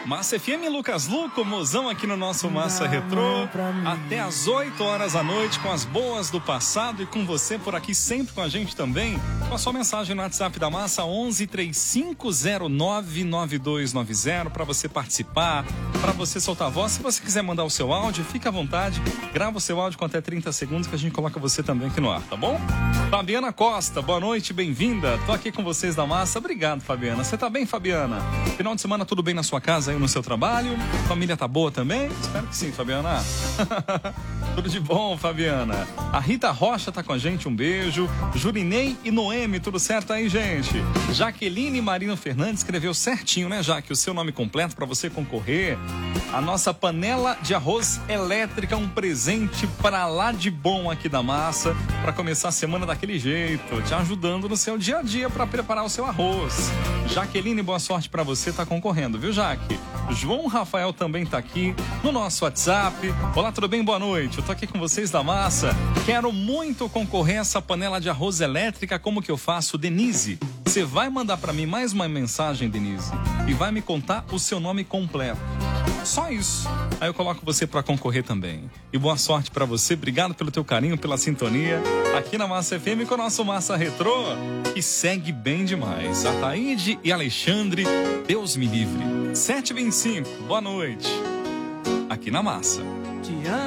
Massa FM, Lucas Luco, mozão aqui no nosso Massa Retrô, até às 8 horas da noite, com as boas do passado e com você por aqui sempre com a gente também, com a sua mensagem no WhatsApp da Massa, 1135099290, para você participar, para você soltar a voz. Se você quiser mandar o seu áudio, fica à vontade, grava o seu áudio com até 30 segundos que a gente coloca você também aqui no ar, tá bom? Fabiana Costa, boa noite, bem-vinda, tô aqui com vocês da Massa. Obrigado, Fabiana. Você tá bem, Fabiana? Final de semana tudo bem na sua casa aí, no seu trabalho? Família tá boa também? Espero que sim, Fabiana. Tudo de bom, Fabiana. A Rita Rocha tá com a gente, um beijo. Julinei e Noemi, tudo certo aí, gente? Jaqueline Marino Fernandes escreveu certinho, né, Jaque? O seu nome completo para você concorrer. A nossa panela de arroz elétrica, um presente para lá de bom aqui da Massa, para começar a semana daquele jeito, te ajudando no seu dia a dia para preparar o seu arroz. Jaqueline, boa sorte para você, tá concorrendo, viu, Jaque? João Rafael também tá aqui no nosso WhatsApp. Olá, tudo bem? Boa noite. Eu tô aqui com vocês da Massa. Quero muito concorrer a essa panela de arroz elétrica. Como que eu faço? Denise, você vai mandar para mim mais uma mensagem, Denise, e vai me contar o seu nome completo. Só isso. Aí eu coloco você para concorrer também. E boa sorte para você. Obrigado pelo teu carinho, pela sintonia aqui na Massa FM com o nosso Massa Retrô, que segue bem demais. Ataíde e Alexandre, Deus me livre. 7h25, boa noite. Aqui na Massa.